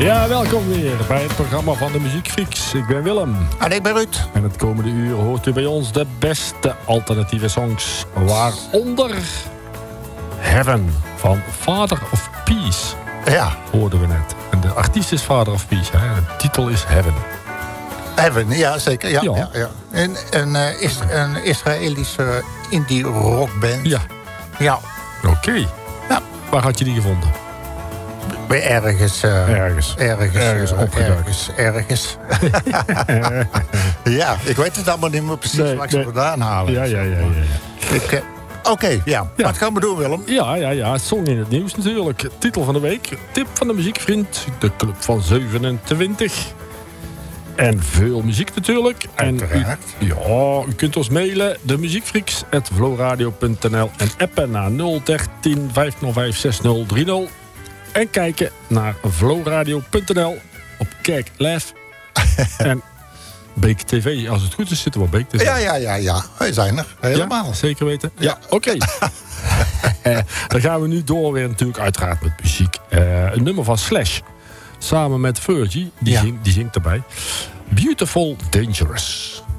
Ja, welkom weer bij het programma van de Muziekfreaks. Ik ben Willem. En ik ben Ruud. En het komende uur hoort u bij ons de beste alternatieve songs. Waaronder Heaven van Father of Peace. Ja. Hoorden we net. En de artiest is Father of Peace. Hè? De titel is Heaven. Heaven, ja zeker. Ja, Ja. ja. Een Israëlische indie rockband. Ja. Ja. Oké. Ja. Waar had je die gevonden? Weer ergens. Ergens opgeduikt. Ergens. Ja, ik weet het allemaal niet meer precies waar ik ze vandaan halen. Ja. Oké, ja. Wat gaan we doen, Willem? Ja. Song in het nieuws natuurlijk. Titel van de week. Tip van de muziekvriend. De Club van 27. En veel muziek natuurlijk. Uiteraard. U kunt ons mailen. demuziekfreaks@flowradio.nl en appen naar 013 505 6030. En kijken naar flowradio.nl op Kijk Live. En Beek TV. Als het goed is, zitten we op Beek TV. Ja. Wij zijn er. Helemaal. Ja, zeker weten. Ja, oké. Dan gaan we nu door weer natuurlijk uiteraard met muziek. Een nummer van Slash. Samen met Fergie. Die zingt erbij. Beautiful Dangerous.